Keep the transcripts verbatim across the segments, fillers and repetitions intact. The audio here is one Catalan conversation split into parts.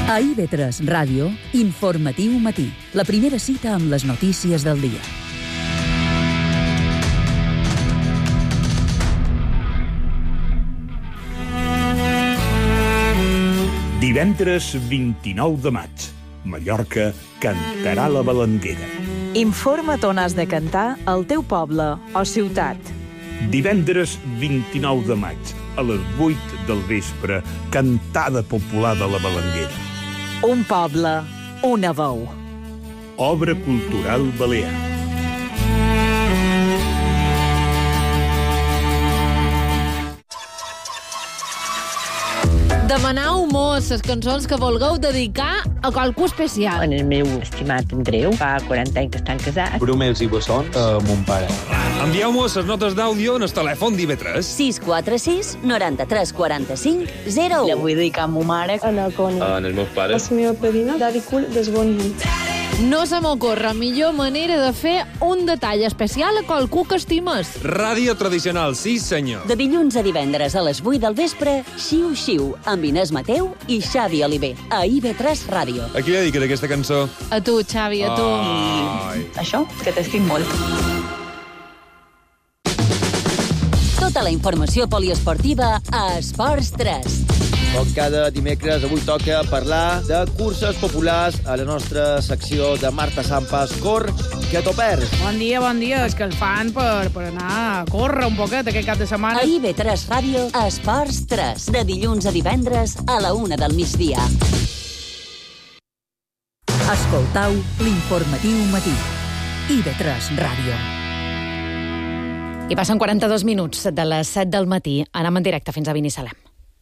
A I V tres Ràdio, Informatiu Matí, la primera cita amb les notícies del dia. Divendres vint-i-nou de maig, Mallorca cantarà la Balanguera. Informa't on has de cantar al teu poble o ciutat. Divendres vint-i-nou de maig, a les vuit del vespre, cantada popular de la Balanguera. Un poble, una veu. Obra cultural balear. Demanau mos les cançons que vulgueu dedicar a qualcú especial. En el meu estimat Andreu, fa quaranta anys que estan casats. Bromels i bessons a mon pare. Envieu-mos les notes d'àudio en el telèfon d'I V tres. sis quatre sis, noranta-tres, quaranta-cinc, zero u. La vull dedicar a ma mare. A la Coni. En els meus pares. A la meva padrina, Daddy Cool, d'Esbonyi. No se m'ocorre millor manera de fer un detall especial a qualcú que estimes. Ràdio tradicional, sí senyor. De dilluns a divendres a les vuit del vespre, Xiu Xiu, amb Inés Mateu i Xavi Oliver, a I V tres Ràdio. A qui li dediques aquesta cançó? A tu, Xavi, a tu. Ai. Això, que t'estic molt. Tota la informació poliesportiva a Esports tres. Com cada dimecres, avui toca parlar de curses populars a la nostra secció de Marta Sampas. Cor, que t'ho perds. Bon dia, bon dia. És que el fan per, per anar a córrer un poquet aquest cap de setmana. A I V tres Ràdio, a Esports tres. De dilluns a divendres a la una del migdia. Escoltau l'Informatiu Matí. I V tres Ràdio. I passen quaranta-dos minuts de les set del matí. Anem en directe fins a Binissalem.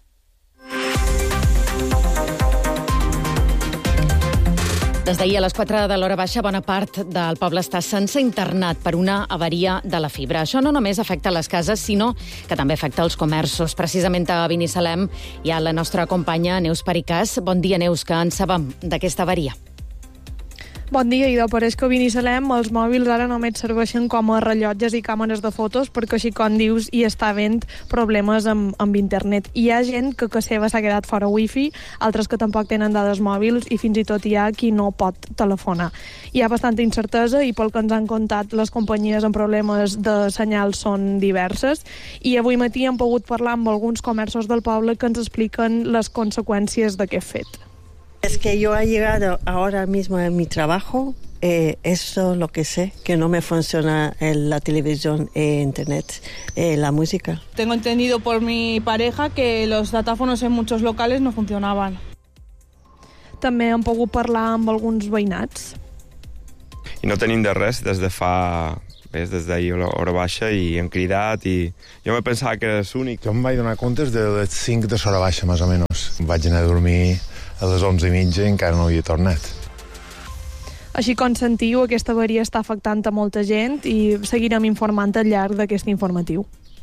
Des d'ahir a les quatre de l'hora baixa, bona part del poble està sense internat per una avaria de la fibra. Això no només afecta les cases, sinó que també afecta els comerços. Precisament a Binissalem hi ha la nostra companya Neus Pericàs. Bon dia, Neus, que en sabem d'aquesta avaria? Bon dia, i de pareix que a Binissalem els mòbils ara només serveixen com a rellotges i càmeres de fotos perquè, així com dius, hi està havent problemes amb, amb internet. Hi ha gent que a casa seva s'ha quedat fora wifi, altres que tampoc tenen dades mòbils i fins i tot hi ha qui no pot telefonar. Hi ha bastanta incertesa i pel que ens han contat les companyies amb problemes de senyals són diverses i avui matí hem pogut parlar amb alguns comerços del poble que ens expliquen les conseqüències d'aquest fet. Es que yo he llegado ahora mismo en mi trabajo, eh, eso lo que sé, que no me funciona el, la televisión e internet, eh, la música. Tengo entendido por mi pareja que los datáfonos en muchos locales no funcionaban. També hem pogut parlar amb alguns veïnats. I no tenim de res des de fa... Ves, des d'ahir a l'hora baixa i hem cridat i jo me pensava que és únic. Jo em vaig donar comptes de les cinc de l'hora baixa, més o menys. Vaig anar a dormir a les onze i mitja i encara no havia tornat. Així com sentiu, aquesta avaria està afectant a molta gent i seguirem informant al llarg d'aquest informatiu.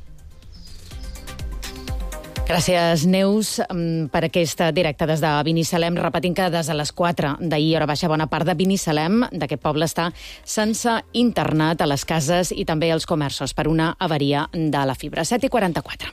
Gràcies, Neus, per aquest directe des de Binissalem. Repetint que des de les quatre d'ahir, hora baixa, bona part de Binissalem, d'aquest poble, està sense internat a les cases i també als comerços per una avaria de la fibra. set i quaranta-quatre.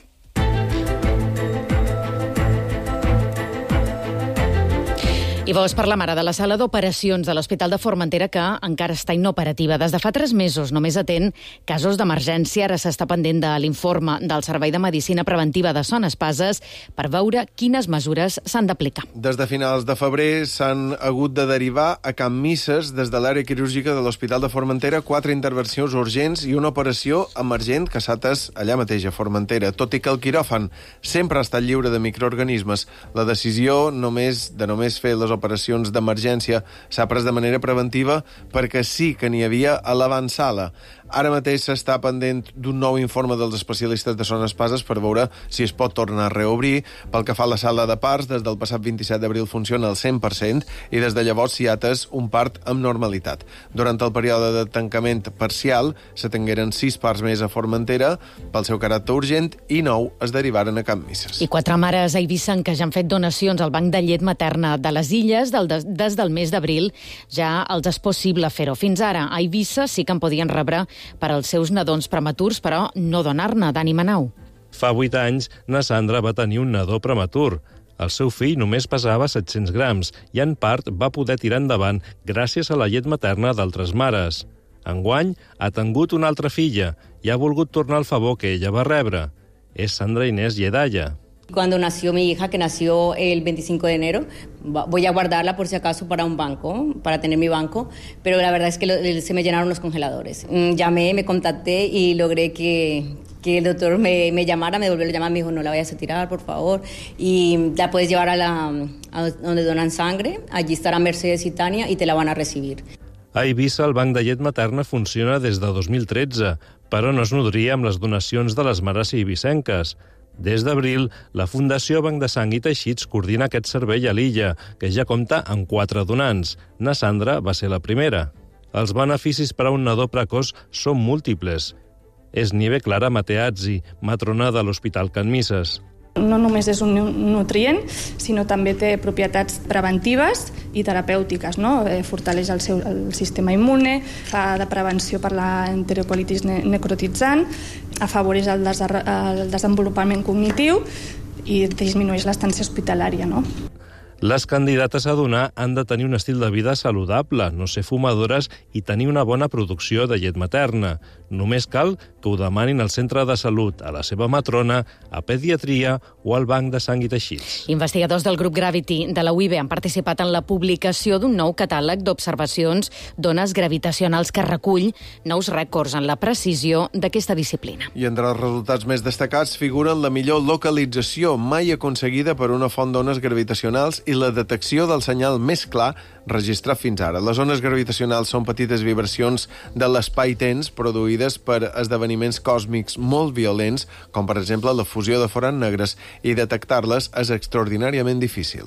I vos parlam ara de la sala d'operacions de l'Hospital de Formentera, que encara està inoperativa. Des de fa tres mesos només atén casos d'emergència. Ara s'està pendent de l'informe del Servei de Medicina Preventiva de Son Espases per veure quines mesures s'han d'aplicar. Des de finals de febrer s'han hagut de derivar a Can Misses des de l'àrea quirúrgica de l'Hospital de Formentera quatre intervencions urgents i una operació emergent que s'ha atès allà mateix a Formentera. Tot i que el quiròfan sempre ha estat lliure de microorganismes, la decisió només de només fer les operacions d'emergència s'ha pres de manera preventiva perquè sí que n'hi havia a l'avantsala. Ara mateix s'està pendent d'un nou informe dels especialistes de Son Espases per veure si es pot tornar a reobrir. Pel que fa a la sala de parts, des del passat vint-i-set d'abril funciona al cent per cent i des de llavors s'hi ha atès un part amb normalitat. Durant el període de tancament parcial s'atengueren sis parts més a Formentera pel seu caràcter urgent i nou es derivaren a Can Misses. I quatre mares a Eivissa que ja han fet donacions al Banc de Llet Materna de les Illes del, des del mes d'abril ja els és possible fer-ho. Fins ara a Eivissa sí que en podien rebre per als seus nadons prematurs, però no donar-ne. Dani Manau. Fa vuit anys, na Sandra va tenir un nadó prematur. El seu fill només pesava set-cents grams i en part va poder tirar endavant gràcies a la llet materna d'altres mares. Enguany ha tingut una altra filla i ha volgut tornar el favor que ella va rebre. És Sandra Inés Lledalla. Cuando nació mi hija, que nació el veinticinco de enero, voy a guardarla por si acaso para un banco, para tener mi banco, pero la verdad es que lo, se me llenaron los congeladores. Llamé, me contacté y logré que, que el doctor me, me llamara, me volvió a llamar, me dijo, no la vayas a tirar, por favor, y la puedes llevar a, la, a donde donan sangre, allí estará Mercedes y Tania y te la van a recibir. A Eivissa, el banc de llet materna funciona des de dos mil tretze, però no es nodria amb les donacions de les mares eivissenques. Des d'abril, la Fundació Banc de Sang i Teixits coordina aquest servei a l'illa, que ja compta amb quatre donants. Na Sandra va ser la primera. Els beneficis per a un nadó precoç són múltiples. És Nive Clara Mateazzi, matrona de l'Hospital Can Misses. No només és un nutrient, sinó també té propietats preventives i terapèutiques, no? Fortaleix el seu el sistema immune, fa de prevenció per la enterocolitis necrotitzant, afavoreix el, el desenvolupament cognitiu i disminueix l'estància hospitalària, no? Les candidates a donar han de tenir un estil de vida saludable, no ser fumadores i tenir una bona producció de llet materna. Només cal que ho demanin al centre de salut, a la seva matrona, a pediatria o al banc de sang i teixits. Investigadors del grup Gravity de la U I B han participat en la publicació d'un nou catàleg d'observacions d'ones gravitacionals que recull nous rècords en la precisió d'aquesta disciplina. I entre els resultats més destacats figuren la millor localització mai aconseguida per una font d'ones gravitacionals i la detecció del senyal més clar registrat fins ara. Les ones gravitacionals són petites vibracions de l'espai-temps produïdes per esdeveniments còsmics molt violents, com per exemple la fusió de forats negres, i detectar-les és extraordinàriament difícil.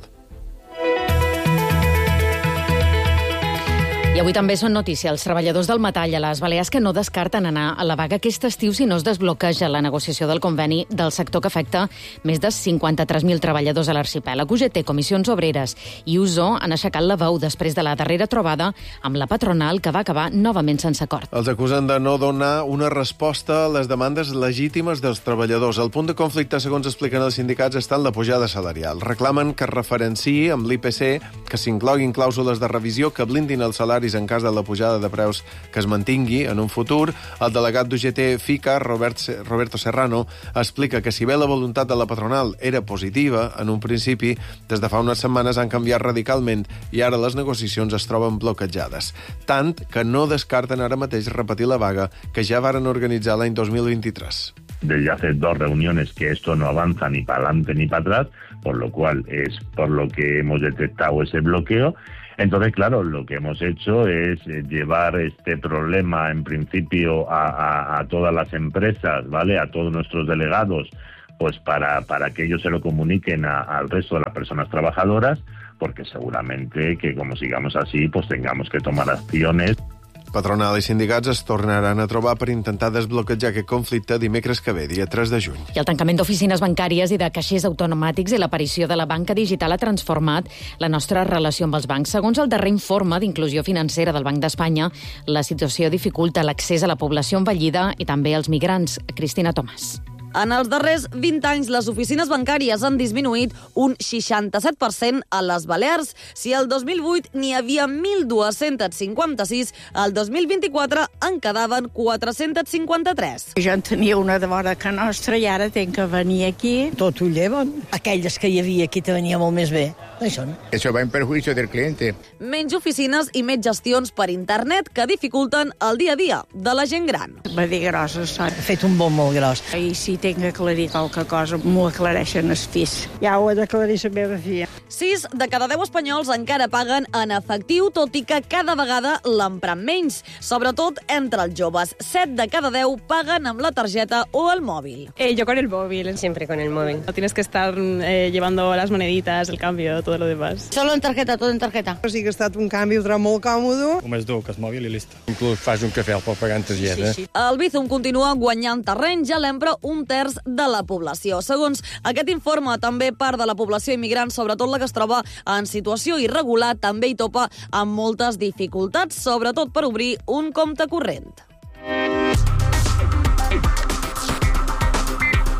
I avui també són notícia els treballadors del metall a les Balears que no descarten anar a la vaga aquest estiu si no es desbloqueja la negociació del conveni del sector que afecta més de cinquanta-tres mil treballadors a l'arxipèlag. U G T, Comissions Obreres i U S O han aixecat la veu després de la darrera trobada amb la patronal que va acabar novament sense acord. Els acusen de no donar una resposta a les demandes legítimes dels treballadors. El punt de conflicte, segons expliquen els sindicats, està en la pujada salarial. Reclamen que es referenciï amb l'I P C, que s'incloguin clàusules de revisió que blindin els salaris en cas de la pujada de preus que es mantingui en un futur. El delegat d'U G T FICA, Robert, Roberto Serrano, explica que si bé la voluntat de la patronal era positiva en un principi, des de fa unes setmanes han canviat radicalment i ara les negociacions es troben bloquejades. Tant que no descarten ara mateix repetir la vaga que ja varen organitzar l'any dos mil vint-i-tres. Desde hace dos reuniones que esto no avanza ni para adelante ni para atrás, por lo cual es por lo que hemos detectado ese bloqueo. Entonces, claro, lo que hemos hecho es llevar este problema, en principio, a, a, a todas las empresas, ¿vale? A todos nuestros delegados, pues para, para que ellos se lo comuniquen a, al resto de las personas trabajadoras, porque seguramente que como sigamos así, pues tengamos que tomar acciones. Patronal i sindicats es tornaran a trobar per intentar desbloquejar aquest conflicte dimecres que ve, dia tres de juny. I el tancament d'oficines bancàries i de caixers automàtics i l'aparició de la banca digital ha transformat la nostra relació amb els bancs. Segons el darrer informe d'inclusió financera del Banc d'Espanya, la situació dificulta l'accés a la població envellida i també als migrants. Cristina Tomàs. En els darrers vint anys, les oficines bancàries han disminuït un seixanta-set per cent a les Balears. Si el dos mil vuit n'hi havia mil dos-cents cinquanta-sis, el dos mil vint-i-quatre en quedaven quatre-cents cinquanta-tres. Jo en tenia una de vora que nostra i ara tenc que venir aquí. Tot ho lleven. Aquelles que hi havia aquí te venia molt més bé. Això, no? Eso va en perjuicio del cliente. Menys oficines i més gestions per internet que dificulten el dia a dia de la gent gran. Va dir grossa, ha fet un bon molt gros. I si tinc que aclarir qualque cosa, m'ho aclareixen els fills. Ja ho he d'aclarir la meva filla. Sis de cada deu espanyols encara paguen en efectiu, tot i que cada vegada l'empren menys. Sobretot entre els joves. Set de cada deu paguen amb la targeta o el mòbil. Eh, yo con el móvil. Siempre con el móvil. No tienes que estar eh, llevando las moneditas, el cambio, todo lo demás. Solo en tarjeta, tot en tarjeta. O sigui que ha estat un canvi molt còmode. Només dur que és mòbil i listo. Inclús fas un cafè, el pot pagar en targeta. Sí, sí. El Bizum continua guanyant terreny, ja l'empra un terç de la població. Segons aquest informe, també part de la població immigrant, sobretot la que es troba en situació irregular, també hi topa amb moltes dificultats, sobretot per obrir un compte corrent. I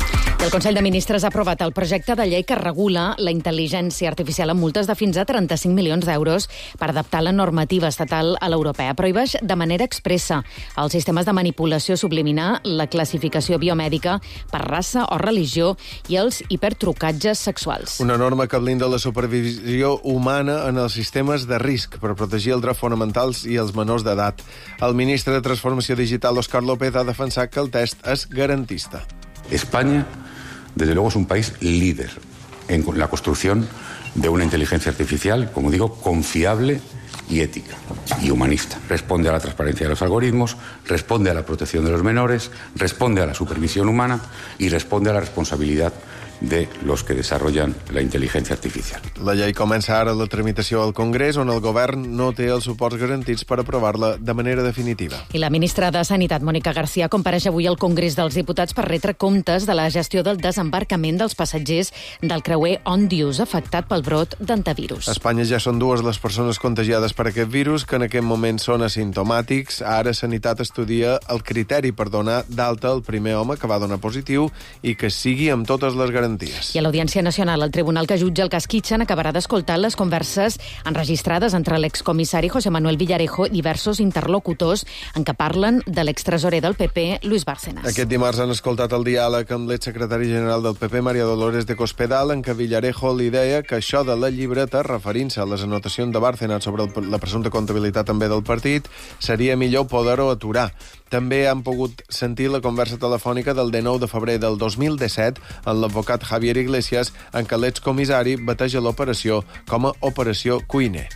El Consell de Ministres ha aprovat el projecte de llei que regula la intel·ligència artificial amb multes de fins a trenta-cinc milions d'euros per adaptar la normativa estatal a l'europea. Prohibeix de manera expressa els sistemes de manipulació subliminar, la classificació biomèdica per raça o religió i els hipertrucatges sexuals. Una norma que blinda la supervisió humana en els sistemes de risc per protegir els drets fonamentals i els menors d'edat. El ministre de Transformació Digital, Óscar López, ha defensat que el test és garantista. España, desde luego, es un país líder en la construcción de una inteligencia artificial, como digo, confiable y ética y humanista. Responde a la transparencia de los algoritmos, responde a la protección de los menores, responde a la supervisión humana y responde a la responsabilidad de los que desarrollan la inteligencia artificial. La llei comença ara la tramitació al Congrés, on el govern no té els suports garantits per aprovar-la de manera definitiva. I la ministra de Sanitat, Mònica García, compareix avui al Congrés dels Diputats per retre comptes de la gestió del desembarcament dels passatgers del creuer Ondius, afectat pel brot d'antivirus. A Espanya ja són dues les persones contagiades per aquest virus, que en aquest moment són asimptomàtics. Ara Sanitat estudia el criteri per donar d'alta el primer home que va donar positiu i que sigui amb totes les garanties. I a l'Audiència Nacional, el tribunal que jutja el cas Kitchen acabarà d'escoltar les converses enregistrades entre l'excomissari José Manuel Villarejo i diversos interlocutors en què parlen de l'extresorer del P P, Luis Bárcenas. Aquest dimarts han escoltat el diàleg amb l'exsecretari general del P P, María Dolores de Cospedal, en què Villarejo li deia que això de la llibreta, referint-se a les anotacions de Bárcenas sobre el, la presumpta comptabilitat també del partit, seria millor poder-ho aturar. També han pogut sentir la conversa telefònica del dinou de febrer del dos mil disset amb l'advocat Javier Iglesias, en què l'excomissari bateja l'operació com a Operació Cuiner.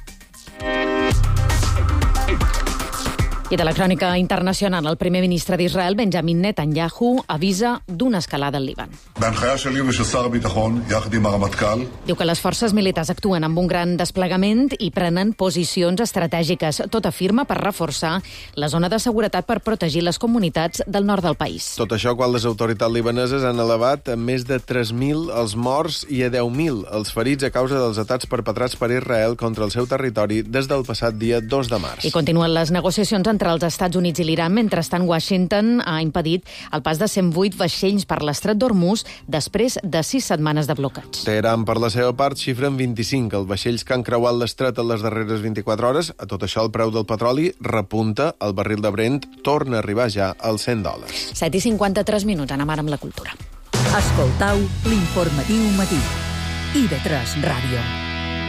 I de la crònica internacional, el primer ministre d'Israel, Benjamin Netanyahu, avisa d'una escalada al Líban. Diu que les forces militars actuen amb un gran desplegament i prenen posicions estratègiques. Tot afirma per reforçar la zona de seguretat per protegir les comunitats del nord del país. Tot això quan les autoritats libaneses han elevat a més de tres mil els morts i a deu mil els ferits a causa dels atacs perpetrats per Israel contra el seu territori des del passat dia dos de març. I continuen les negociacions entre entre els Estats Units i l'Iran. Mentrestant, Washington ha impedit el pas de cent vuit vaixells per l'estret d'Hormuz després de sis setmanes de bloqueig. Teheran, per la seva part, xifra en vint-i-cinc els vaixells que han creuat l'estret en les darreres vint-i-quatre hores. A tot això, el preu del petroli repunta. El barril de Brent torna a arribar ja als cent dòlars. set i cinquanta-tres minuts. Anem ara amb la cultura. Escoltau l'informatiu matí. I de tres Ràdio.